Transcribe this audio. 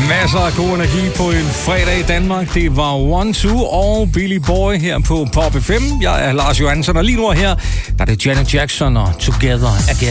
Masser af god energi på en fredag i Danmark. Det var One Two og Billy Boy her på Pop FM. Jeg er Lars Johansson, og lige nu her, der er det Janet Jackson og Together Again.